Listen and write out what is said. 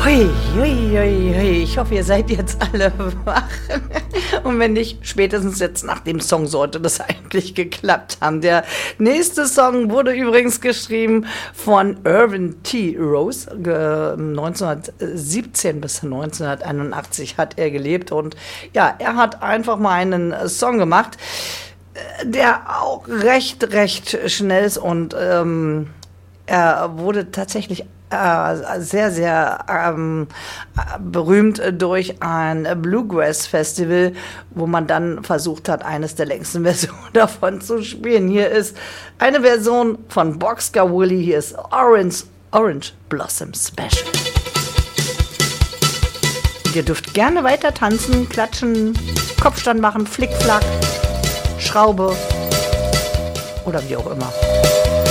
Hui, hui, hui, hui. Ich hoffe, ihr seid jetzt alle wach. Und wenn nicht, spätestens jetzt nach dem Song sollte das eigentlich geklappt haben. Der nächste Song wurde übrigens geschrieben von Irvin T. Rose. 1917 bis 1981 hat er gelebt. Und ja, er hat einfach mal einen Song gemacht, der auch recht schnell ist. Und er wurde tatsächlich sehr, sehr berühmt durch ein Bluegrass-Festival, wo man dann versucht hat, eines der längsten Versionen davon zu spielen. Hier ist eine Version von Boxcar Willie, hier ist Orange Blossom Special. Ihr dürft gerne weiter tanzen, klatschen, Kopfstand machen, Flickflack, Schraube oder wie auch immer.